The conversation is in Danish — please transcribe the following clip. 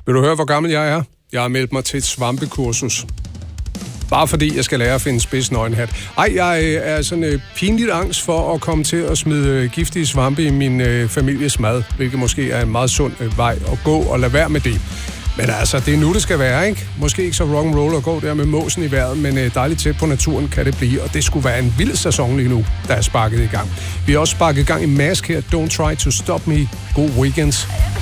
Vil du høre, hvor gammel jeg er? Jeg har meldt mig til et svampekursus. Bare fordi jeg skal lære at finde spidsnøgenhat. Jeg er sådan pinligt angst for at komme til at smide giftige svampe i min families mad, hvilket måske er en meget sund vej at gå, og lade være med det. Men altså, det er nu, det skal være, ikke? Måske ikke så rock'n'roll at gå der med måsen i vejret, men dejligt tæt på naturen kan det blive, og det skulle være en vild sæson lige nu, der er sparket i gang. Vi har også sparket i gang i mask her. Don't try to stop me. God weekends.